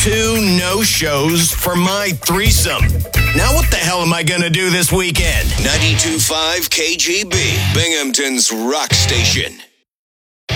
2 no-shows for my threesome. Now what the hell am I gonna do this weekend? 92.5 KGB, Binghamton's rock station.